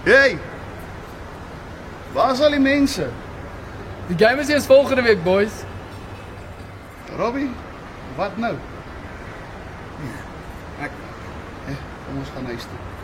Hey! Waar is al die mense? Die game is eers volgende week, boys. Robbie, wat nou? Kom ons gaan huis toe.